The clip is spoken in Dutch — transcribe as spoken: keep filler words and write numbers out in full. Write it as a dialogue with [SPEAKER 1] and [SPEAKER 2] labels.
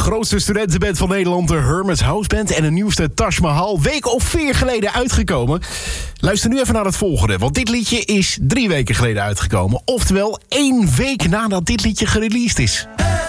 [SPEAKER 1] grootste studentenband van Nederland, de Hermits House Band, en de nieuwste Taj Mahal, week of vier geleden uitgekomen. Luister nu even naar het volgende, want dit liedje is drie weken geleden uitgekomen. Oftewel één week nadat dit liedje gereleased is.